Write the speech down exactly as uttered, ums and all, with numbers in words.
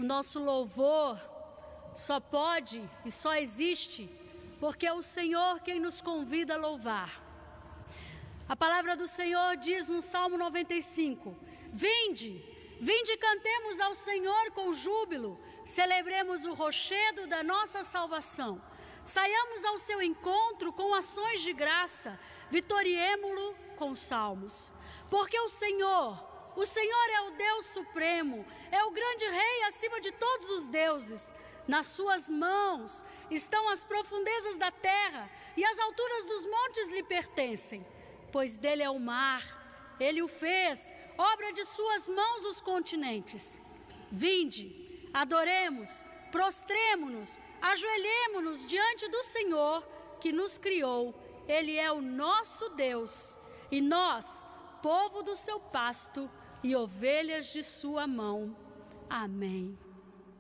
O nosso louvor só pode e só existe porque é o Senhor quem nos convida a louvar. A palavra do Senhor diz no Salmo noventa e cinco: Vinde, vinde, cantemos ao Senhor com júbilo, celebremos o rochedo da nossa salvação. Saiamos ao seu encontro com ações de graça, vitoriemo-lo com salmos. Porque o Senhor, o Senhor é o Deus supremo, é o grande Rei acima de todos os deuses. Nas suas mãos estão as profundezas da terra e as alturas dos montes lhe pertencem. Pois dele é o mar, ele o fez, obra de suas mãos os continentes. Vinde, adoremos, prostremo-nos, ajoelhemo-nos diante do Senhor que nos criou. Ele é o nosso Deus e nós, povo do seu pasto e ovelhas de sua mão. Amém.